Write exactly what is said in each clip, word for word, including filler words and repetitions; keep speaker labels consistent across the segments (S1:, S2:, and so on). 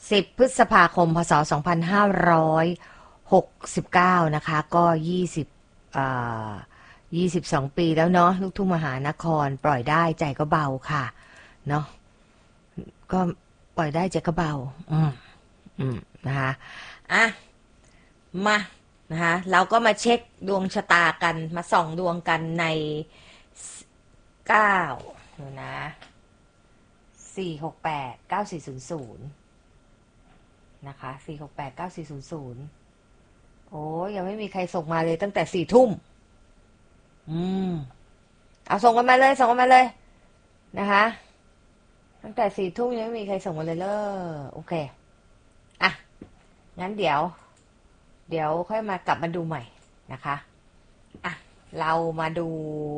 S1: สิบพฤษภาคมพศสองพันห้าร้อยหกสิบเก้านะคะก็ยี่สิบอ่ายี่สิบสองปีแล้วเนาะลูกทุ่งมหานครปล่อยได้ใจก็เบาค่ะเนาะก็ปล่อยได้ใจก็เบาอืมอืมนะคะอ่ะมานะคะเราก็มาเช็คดวงชะตากันมาส่องดวงกันในเก้าเดี๋ยวนะสี่หกแปดเก้าสี่ศูนย์ศูนย์นะคะสี่หกแปดเก้าสี่ศูนย์ศูนย์โอ้ยังไม่มีใครส่งมาเลยตั้งแต่สี่ทุ่มอืมเอาส่งกันมาเลยส่งกันมาเลยนะคะตั้งแต่สี่ทุ่มยังไม่มีใครส่งมาเลยเลยโอเคอ่ะงั้นเดี๋ยวเดี๋ยวค่อยมากลับมาดูใหม่นะคะอ่ะเรามาดู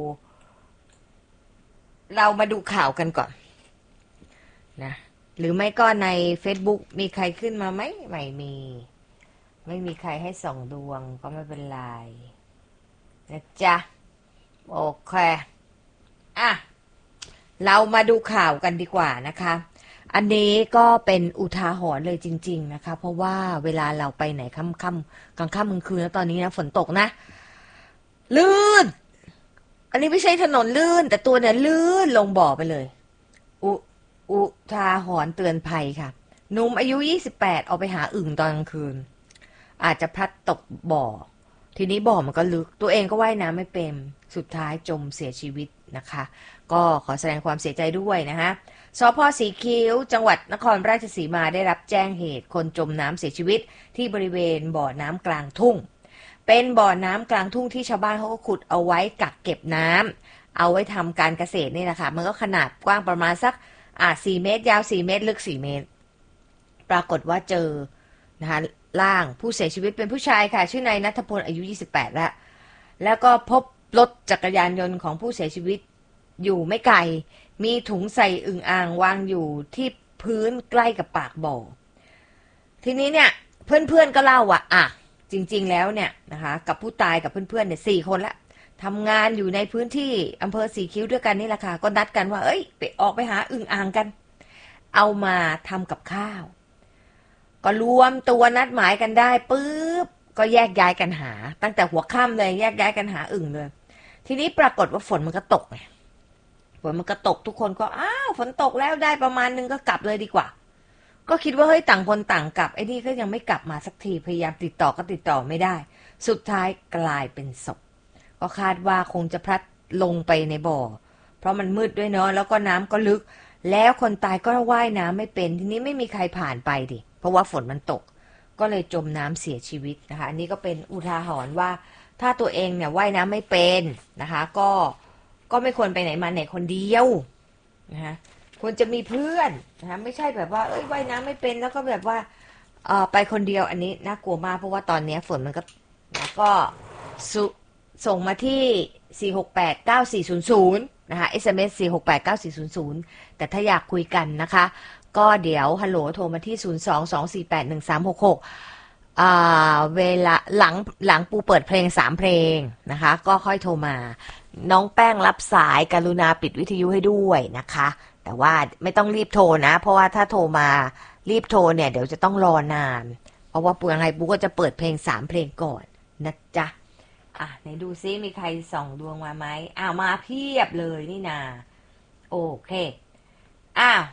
S1: เรามาดูข่าวกันก่อนนะหรือไม่ก็ใน Facebook มีใครขึ้นมาไหมไม่มีไม่มีใครให้ส่องดวงก็ไม่เป็นไรนะจ๊ะโอเคอ่ะเรามาดูข่าวกันดีกว่านะคะอันนี้ก็เป็นอุทาหรณ์เลยจริงๆนะคะเพราะว่าเวลาเราไปไหนค่ำๆกลางค่ำกลางคืนแล้วตอนนี้นะฝนตกนะลื่นอันนี้ไม่ใช่ถนนลื่นแต่ตัวเนี่ยลื่นลงบ่อไปเลยอุอุทาหรณ์เตือนภัยค่ะหนุ่มอายุยี่สิบแปดออกไปหาอึ่งตอนกลางคืนอาจจะพลัดตกบ่อทีนี้บ่อมันก็ลึกตัวเองก็ว่ายน้ำไม่เป็นสุดท้ายจมเสียชีวิตนะคะก็ขอแสดงความเสียใจด้วยนะคะสภ.สีคิ้วจังหวัดนครราชสีมาได้รับแจ้งเหตุคนจมน้ำเสียชีวิตที่บริเวณบ่อน้ำกลางทุ่งเป็นบ่อน้ำกลางทุ่งที่ชาวบ้านเขาก็ขุดเอาไว้กักเก็บน้ำเอาไว้ทำการเกษตรนี่แหละค่ะมันก็ขนาดกว้างประมาณสักอ่าสี่เมตรยาวสี่เมตรลึกสี่เมตรปรากฏว่าเจอนะคะร่างผู้เสียชีวิตเป็นผู้ชายค่ะชื่อนายณัฐพลอายุยี่สิบแปดแล้วแล้วก็พบรถจักรยานยนต์ของผู้เสียชีวิตอยู่ไม่ไกลมีถุงใส่อึ่งอ่างวางอยู่ที่พื้นใกล้กับปากบ่อทีนี้เนี่ยเพื่อนๆก็เล่าว่าอ่ะจริงๆแล้วเนี่ยนะคะกับผู้ตายกับเพื่อนๆเนี่ยสี่คนละทำงานอยู่ในพื้นที่อำเภอสีคิ้วด้วยกันนี่แหละค่ะก็นัดกันว่าเอ้ยไปออกไปหาอึ่งอ่างกันเอามาทำกับข้าวก็รวมตัวนัดหมายกันได้ปุ๊บก็แยกย้ายกันหาตั้งแต่หัวค่ำเลยแยกย้ายกันหาอึ่งเลยทีนี้ปรากฏว่าฝนมันก็ตกไงฝนมันก็ตกทุกคนก็อ้าวฝนตกแล้วได้ประมาณนึงก็กลับเลยดีกว่าก็คิดว่าเฮ้ยต่างคนต่างกลับไอ้นี่ก็ยังไม่กลับมาสักทีพยายามติดต่อก็ติดต่อไม่ได้สุดท้ายกลายเป็นศพก็คาดว่าคงจะพลัดลงไปในบ่อเพราะมันมืดด้วยเนาะแล้วก็น้ำก็ลึกแล้วคนตายก็ว่ายน้ำไม่เป็นทีนี้ไม่มีใครผ่านไปดิเพราะว่าฝนมันตกก็เลยจมน้ำเสียชีวิตนะคะอันนี้ก็เป็นอุทาหรณ์ว่าถ้าตัวเองเนี่ยว่ายน้ำไม่เป็นนะคะก็ก็ไม่ควรไปไหนมาไหนคนเดียวนะคะควรจะมีเพื่อนนะคะไม่ใช่แบบว่าเอ้ยว่ายน้ำไม่เป็นแล้วก็แบบว่าเอ่อไปคนเดียวอันนี้น่ากลัวมากเพราะว่าตอนนี้ฝนมันก็ก็ส่งมาที่สี่หกแปดเก้าสี่ศูนย์ศูนย์นะคะ เอส เอ็ม เอส สี่หกแปดเก้าสี่ศูนย์ศูนย์แต่ถ้าอยากคุยกันนะคะก็เดี๋ยวฮัลโหลโทรมาที่ศูนย์ สอง สอง สี่ แปด หนึ่ง สาม หก หกอ่าเวลาหลังหลังปูเปิดเพลงสามเพลงนะคะก็ค่อยโทรมาน้องแป้งรับสายกรุณาปิดวิทยุให้ด้วยนะคะแต่ว่าไม่ต้องรีบโทรนะเพราะว่าถ้าโทรมารีบโทรเนี่ยเดี๋ยวจะต้องรอนานเพราะว่าปูยังไงปูก็จะเปิดเพลงสามเพลงก่อนนะจ๊ะอ่ะไหนดูซิมีใครส่องดวงมาไหมอ้าวมาเพียบเลยนี่นาโอเคอ้าว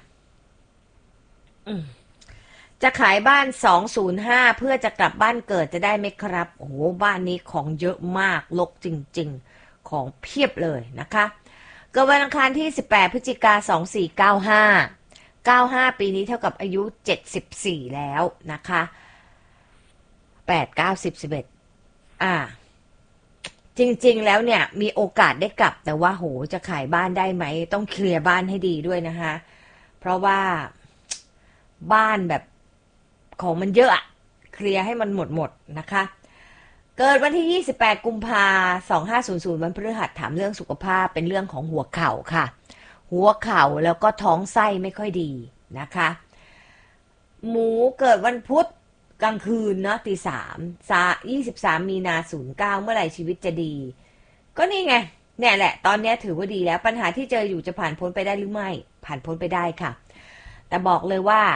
S1: จะขายบ้านสองศูนย์ห้าเพื่อจะกลับบ้านเกิดจะได้ไหมครับโอ้โหบ้านนี้ของเยอะมากรกจริงๆของเพียบเลยนะคะเกิดวันอังคารที่สิบแปดพฤศจิกายนสองสี่เก้าห้า เก้าห้าปีนี้เท่ากับอายุเจ็ดสิบสี่แล้วนะคะแปด เก้า สิบ สิบเอ็ดอ่าจริงๆแล้วเนี่ยมีโอกาสได้กลับแต่ว่าโหจะขายบ้านได้ไหมต้องเคลียร์บ้านให้ดีด้วยนะคะเพราะว่าบ้านแบบของมันเยอะอะเคลียร์ให้มันหมดหมดนะคะเกิดวันที่ยี่สิบแปดกุมภาพันธ์สองห้าศูนย์ศูนย์วันพฤหัสถามเรื่องสุขภาพเป็นเรื่องของหัวเข่าค่ะหัวเข่าแล้วก็ท้องไส้ไม่ค่อยดีนะคะหมูเกิดวันพุธกลางคืนเนาะตีสามซายี่สิบสามมีนาศูนย์เก้าเมื่อไหร่ชีวิตจะดีก็นี่ไงเนี่ยแหละตอนนี้ถือว่าดีแล้วปัญหาที่เจออยู่จะผ่านพ้นไปได้หรือไม่ผ่านพ้นไปได้ค่ะแต่บอกเลยว่า